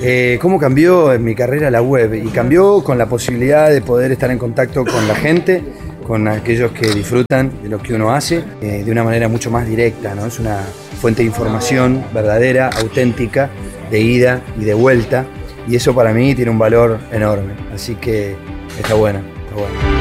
¿Cómo cambió en mi carrera la web? Y cambió con la posibilidad de poder estar en contacto con la gente, con aquellos que disfrutan de lo que uno hace, de una manera mucho más directa, ¿no? Es una fuente de información verdadera, auténtica, de ida y de vuelta, y eso para mí tiene un valor enorme, así que está bueno, está bueno.